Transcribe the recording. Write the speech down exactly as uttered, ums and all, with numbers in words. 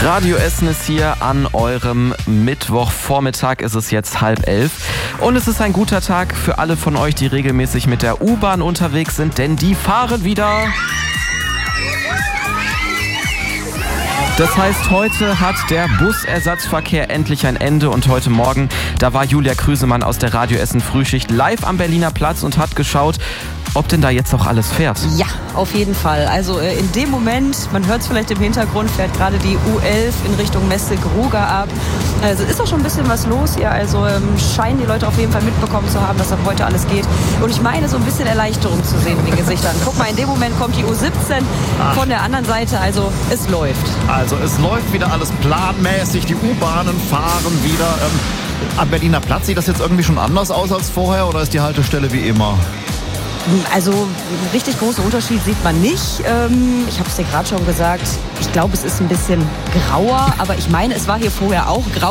Radio Essen ist hier an eurem Mittwochvormittag. Es ist jetzt halb elf. Und es ist ein guter Tag für alle von euch, die regelmäßig mit der U-Bahn unterwegs sind, denn die fahren wieder. Das heißt, heute hat der Busersatzverkehr endlich ein Ende und heute Morgen, da war Julia Krüsemann aus der Radio Essen Frühschicht live am Berliner Platz und hat geschaut, ob denn da jetzt auch alles fährt. Ja, auf jeden Fall. Also äh, in dem Moment, man hört es vielleicht im Hintergrund, fährt gerade die U elf in Richtung Messe-Gruga ab. Also ist auch schon ein bisschen was los hier. Also ähm, scheinen die Leute auf jeden Fall mitbekommen zu haben, dass ab heute alles geht. Und ich meine, so ein bisschen Erleichterung zu sehen in den Gesichtern. Guck mal, in dem Moment kommt die U siebzehn Ach. von der anderen Seite. Also es läuft. Also es läuft wieder alles planmäßig. Die U-Bahnen fahren wieder. Ähm, am Berliner Platz sieht das jetzt irgendwie schon anders aus als vorher oder ist die Haltestelle wie immer? Also einen richtig großen Unterschied sieht man nicht. Ähm, ich habe es dir gerade schon gesagt, ich glaube, es ist ein bisschen grauer, aber ich meine, es war hier vorher auch grau.